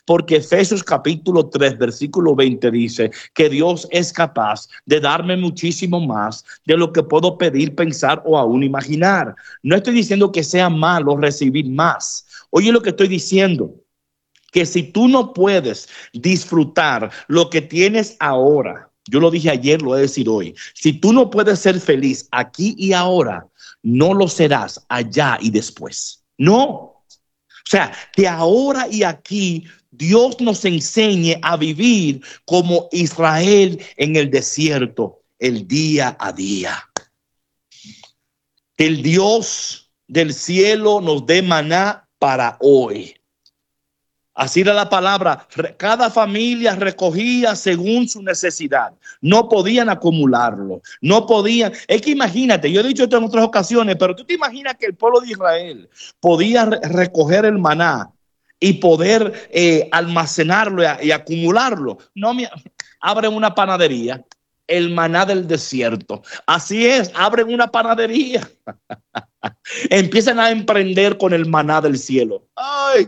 porque Efesios capítulo 3, versículo 20 dice que Dios es capaz de darme muchísimo más de lo que puedo pedir, pensar o aún imaginar. No estoy diciendo que sea malo recibir más. Oye lo que estoy diciendo, que si tú no puedes disfrutar lo que tienes ahora, yo lo dije ayer, lo voy a decir hoy, si tú no puedes ser feliz aquí y ahora, no lo serás allá y después. No. O sea, que ahora y aquí Dios nos enseñe a vivir como Israel en el desierto, el día a día. Que el Dios del cielo nos dé maná para hoy. Así era la palabra. Cada familia recogía según su necesidad. No podían acumularlo. No podían. Es que imagínate, yo he dicho esto en otras ocasiones, pero tú te imaginas que el pueblo de Israel podía recoger el maná y poder almacenarlo y acumularlo. No, abren una panadería. El maná del desierto. Así es, abren una panadería. Empiezan a emprender con el maná del cielo. Ay,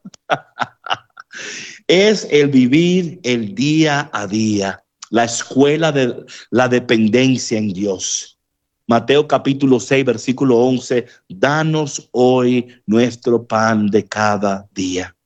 es el vivir el día a día, la escuela de la dependencia en Dios. Mateo capítulo 6, versículo 11, danos hoy nuestro pan de cada día.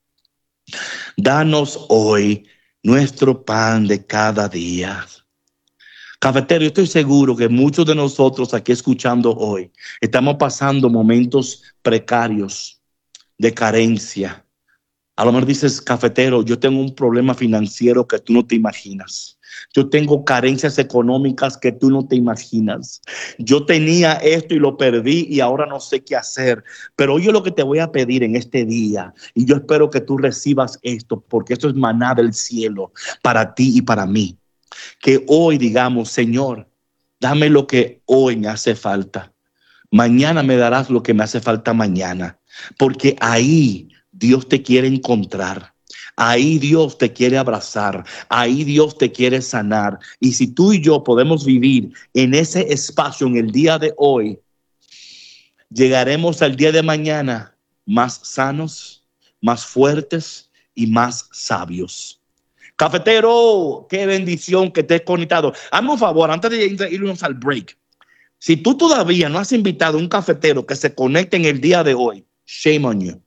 Danos hoy nuestro pan de cada día. Cafetero, yo estoy seguro que muchos de nosotros aquí escuchando hoy estamos pasando momentos precarios de carencia. A lo mejor dices, cafetero, yo tengo un problema financiero que tú no te imaginas. Yo tengo carencias económicas que tú no te imaginas. Yo tenía esto y lo perdí y ahora no sé qué hacer. Pero oye lo que te voy a pedir en este día. Y yo espero que tú recibas esto, porque esto es maná del cielo para ti y para mí. Que hoy digamos, Señor, dame lo que hoy me hace falta. Mañana me darás lo que me hace falta mañana. Porque ahí Dios te quiere encontrar. Ahí Dios te quiere abrazar. Ahí Dios te quiere sanar. Y si tú y yo podemos vivir en ese espacio en el día de hoy, llegaremos al día de mañana más sanos, más fuertes y más sabios. Cafetero, qué bendición que estés conectado. Hazme un favor, antes de irnos al break. Si tú todavía no has invitado a un cafetero que se conecte en el día de hoy, shame on you.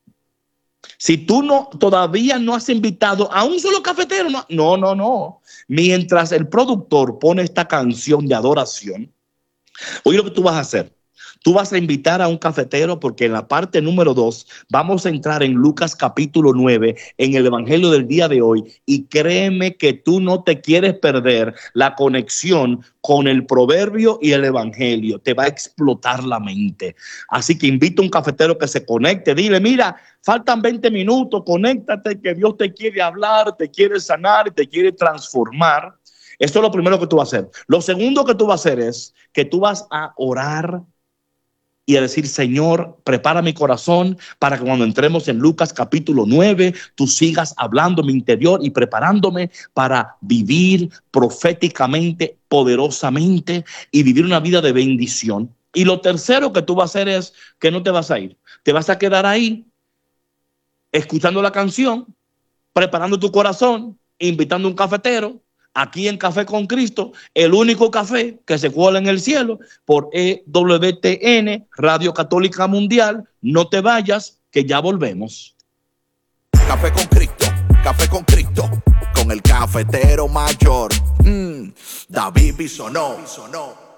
Si tú todavía no has invitado a un solo cafetero, no. Mientras el productor pone esta canción de adoración, oye lo que tú vas a hacer. Tú vas a invitar a un cafetero porque en la parte número 2 vamos a entrar en Lucas capítulo 9, en el evangelio del día de hoy. Y créeme que tú no te quieres perder la conexión con el proverbio y el evangelio. Te va a explotar la mente. Así que invita a un cafetero que se conecte. Dile, mira, faltan 20 minutos, conéctate que Dios te quiere hablar, te quiere sanar, te quiere transformar. Esto es lo primero que tú vas a hacer. Lo segundo que tú vas a hacer es que tú vas a orar y a decir, Señor, prepara mi corazón para que cuando entremos en Lucas capítulo 9, tú sigas hablando mi interior y preparándome para vivir proféticamente, poderosamente y vivir una vida de bendición. Y lo tercero que tú vas a hacer es que no te vas a ir. Te vas a quedar ahí escuchando la canción, preparando tu corazón, invitando a un cafetero. Aquí en Café con Cristo, el único café que se cuela en el cielo por EWTN, Radio Católica Mundial. No te vayas, que ya volvemos. Café con Cristo, con el cafetero mayor, David Bisonó.